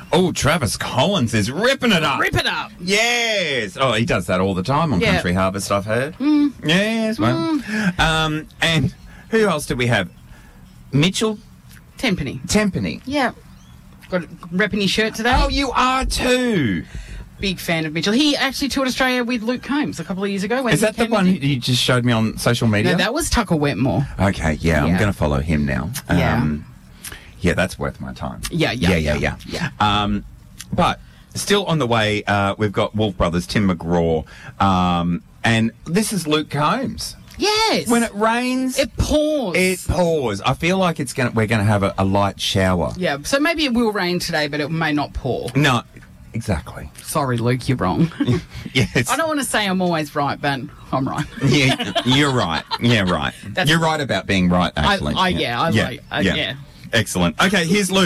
Oh, Travis Collins is ripping it up. Rip it up. Yes. Oh, he does that all the time on Country Harvest, I've heard. Yes, well. And who else do we have? Mitchell Tempany. Yeah. Got repping his shirt today. Oh, you are too. Big fan of Mitchell. He actually toured Australia with Luke Combs a couple of years ago. Is that the one you just showed me on social media? No, that was Tucker Wetmore. Okay, yeah. I'm going to follow him now. Yeah, that's worth my time. Yeah. But still on the way, we've got Wolf Brothers, Tim McGraw, and this is Luke Combs. Yes. When it rains, it pours. I feel like we're going to have a light shower. Yeah, so maybe it will rain today, but it may not pour. No, exactly. Sorry, Luke, you're wrong. Yes. I don't want to say I'm always right, but I'm right. Yeah, you're right. Yeah, right. You're right about being right, actually. Yeah. Excellent. Okay, here's Luke.